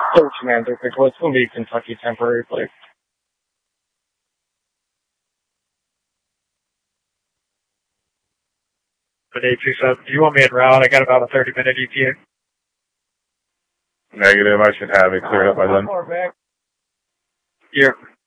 Searching answer quickly. It's going to be Kentucky temporary place. But 827, do you want me en route? I got about a 30-minute ETA. Negative. I should have it cleared up by then. Yeah.